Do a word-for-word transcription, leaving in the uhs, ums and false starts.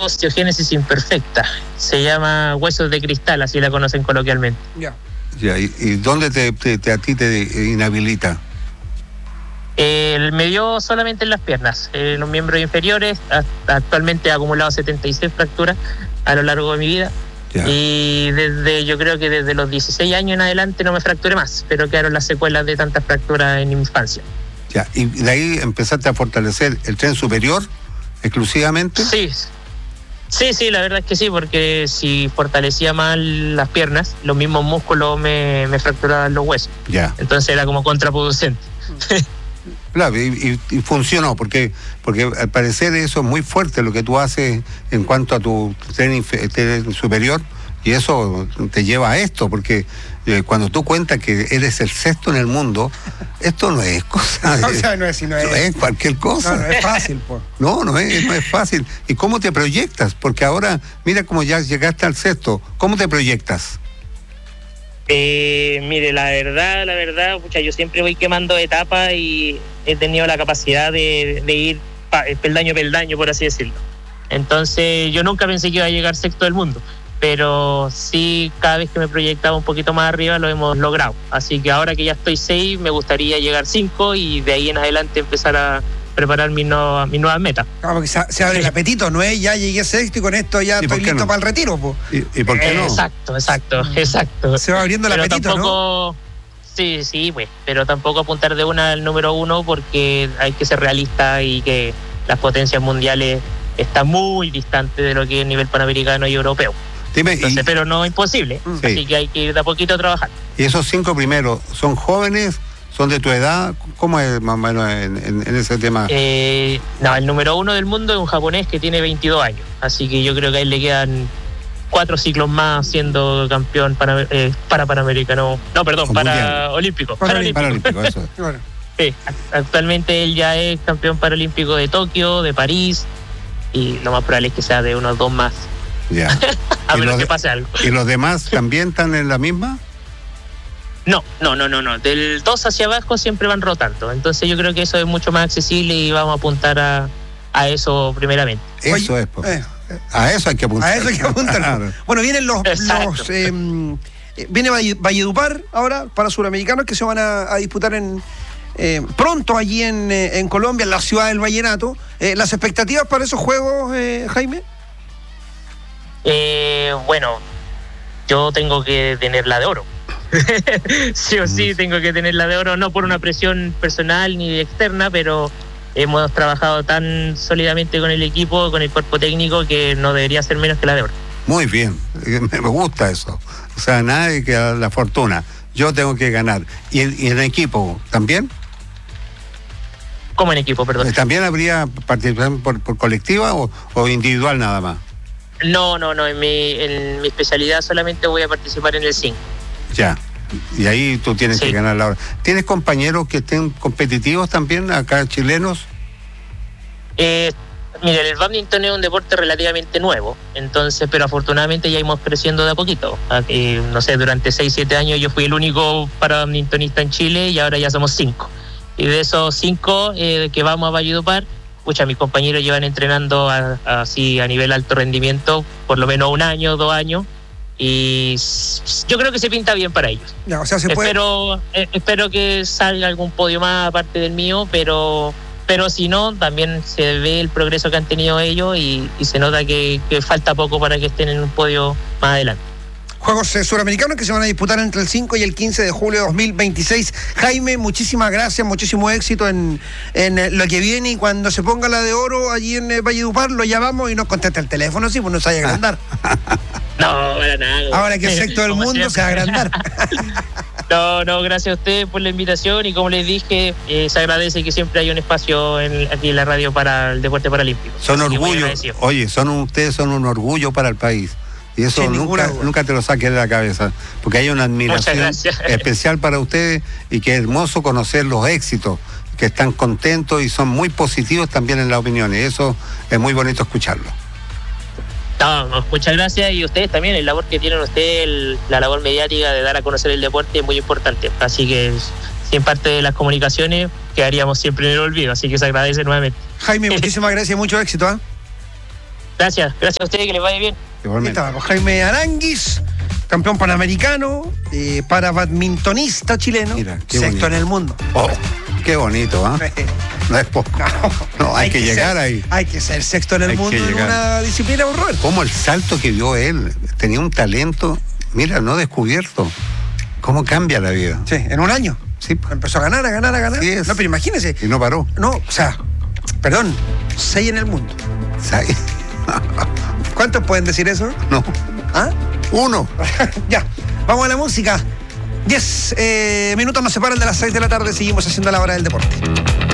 osteogénesis imperfecta. Se llma huesos de cristal, así la conocen coloquialmente. Ya. Ya, ¿y, y dónde te, te, te, a ti te inhabilita? Eh, me dio solamente en las piernas, en los miembros inferiores. Hasta actualmente he acumulado setenta y seis fracturas a lo largo de mi vida. Ya. Y desde, yo creo que desde los dieciséis años en adelante no me fracturé más, pero quedaron las secuelas de tantas fracturas en mi infancia. Ya, y de ahí empezaste a fortalecer el tren superior exclusivamente. Sí, sí, sí, la verdad es que sí, porque si fortalecía mal las piernas, los mismos músculos me, me fracturaban los huesos. Ya. Entonces era como contraproducente. Claro, y, y, y funcionó, porque porque al parecer eso es muy fuerte lo que tú haces en cuanto a tu tren, tren superior, y eso te lleva a esto, porque eh, cuando tú cuentas que eres el sexto en el mundo, esto no es cosa de, O sea, no es, no es, no es cualquier cosa. No, no es fácil, pues. No, no es, no es fácil. ¿Y cómo te proyectas? Porque ahora, mira cómo ya llegaste al sexto, ¿cómo te proyectas? Eh, mire, la verdad, la verdad, pucha, yo siempre voy quemando etapas y he tenido la capacidad de, de ir pa, peldaño a peldaño, por así decirlo. Entonces, yo nunca pensé que iba a llegar sexto del mundo, pero sí, cada vez que me proyectaba un poquito más arriba lo hemos logrado. Así que ahora que ya estoy seis, me gustaría llegar cinco y de ahí en adelante empezar a preparar mis nuevas mi nuevas metas. Claro, porque se, se abre el apetito, ¿no es? Ya llegué sexto y con esto ya estoy listo no? para el retiro, pues. ¿Y, y por qué no? Exacto, exacto, exacto. Se va abriendo el pero apetito, tampoco, ¿no? Sí, sí, pues, pero tampoco apuntar de una al número uno porque hay que ser realista y que las potencias mundiales están muy distantes de lo que es el nivel panamericano y europeo. Dime, Entonces, y, pero no imposible, sí. Así que hay que ir de a poquito a trabajar. ¿Y esos cinco primeros son jóvenes? ¿Son de tu edad? ¿Cómo es más o menos en, en, en ese tema? Eh, no, el número uno del mundo es un japonés que tiene veintidós años, así que yo creo que a él le quedan cuatro ciclos más siendo campeón para, eh, para panamericano, no, perdón, O para mundial. olímpico. Paralímpico. Paralímpico, eso. Bueno. Sí, actualmente él ya es campeón paralímpico de Tokio, de París, y lo más probable es que sea de unos dos más, Ya. a ¿Y menos los que de- pase algo. ¿Y los demás también están en la misma? No, no, no, no, no. Del dos hacia abajo siempre van rotando. Entonces yo creo que eso es mucho más accesible y vamos a apuntar a, a eso primeramente. Eso Oye, es. po. eh, A eso hay que apuntar. a eso hay que apuntar. Claro. Bueno, vienen los, Exacto. los eh, eh, viene Valle- Valledupar ahora para suramericanos que se van a, a disputar en eh, pronto allí en, eh, en Colombia, en la ciudad del Vallenato. Eh, ¿Las expectativas para esos juegos, eh, Jaime? Eh, bueno, yo tengo que tener la de oro. Sí o sí, tengo que tener la de oro, no por una presión personal ni externa, pero hemos trabajado tan sólidamente con el equipo, con el cuerpo técnico, que no debería ser menos que la de oro. Muy bien. Me gusta eso. O sea, nadie que la fortuna. Yo tengo que ganar. ¿Y, el, y en equipo también? Como en equipo, perdón. ¿También habría participación por, por colectiva o, o individual nada más? No, no, no, en mi, en mi especialidad solamente voy a participar en el cinco. Ya. Y ahí tú tienes Sí. que ganar la hora. ¿Tienes compañeros que estén competitivos también, acá chilenos? Eh, mira, el bádminton es un deporte relativamente nuevo, entonces, pero afortunadamente ya íbamos creciendo de a poquito. Eh, no sé, durante seis, siete años yo fui el único parabadmintonista en Chile y ahora ya somos cinco. Y de esos cinco eh, que vamos a Valledupar, pucha, mis compañeros llevan entrenando a- a- así a nivel alto rendimiento por lo menos un año, dos años, y s- yo creo que se pinta bien para ellos. Ya, o sea, se puede. Espero, eh, espero que salga algún podio más aparte del mío, pero pero si no, también se ve el progreso que han tenido ellos y, y se nota que, que falta poco para que estén en un podio más adelante. Juegos eh, suramericanos que se van a disputar entre el cinco y el quince de julio de dos mil veintiséis. Jaime, muchísimas gracias, muchísimo éxito en, en eh, lo que viene, y cuando se ponga la de oro allí en eh, Valledupar lo llamamos y nos contesta el teléfono, sí, pues nos vaya a agrandar. No, para nada. Ahora que es sexto del Como mundo se va a siempre. agrandar. No, no, gracias a ustedes por la invitación y como les dije, eh, se agradece que siempre hay un espacio en, aquí en la radio para el deporte paralímpico. Son Así que muy orgullo. agradecido. Oye, son un- ustedes son un orgullo para el país. Y eso Sin ninguna nunca, duda. nunca te lo saques de la cabeza. Porque hay una admiración gracias. especial para ustedes y que es hermoso conocer los éxitos, que están contentos y son muy positivos también en las opiniones. Eso es muy bonito escucharlo. No, no, muchas gracias y ustedes también, el labor que tienen ustedes, el- la labor mediática de dar a conocer el deporte es muy importante. Así que sin parte de las comunicaciones quedaríamos siempre en el olvido, así que se agradece nuevamente. Jaime, muchísimas gracias y mucho éxito. ¿eh? Gracias, gracias a ustedes, que les vaya bien. Igualmente. Estaba con Jaime Aranguis, campeón panamericano, eh, para badmintonista chileno, Mira, qué sexto bonito. en el mundo. Oh, qué bonito, ¿ah? No es poco. No, hay, que, llegar ser, ahí. Hay que ser sexto en el Hay que mundo en llegar. una disciplina, por Robert. ¿Cómo el salto que dio él? Tenía un talento, mira, no descubierto. ¿Cómo cambia la vida? Sí, en un año. Sí, pues. Empezó a ganar, a ganar, a ganar. Sí es. No, pero imagínese. Y no paró. No, o sea, perdón, seis en el mundo. ¿Sabes? ¿Cuántos pueden decir eso? No. ¿Ah? Uno. Ya, vamos a la música. Diez eh, minutos nos separan de las seis de la tarde. Seguimos haciendo la hora del deporte.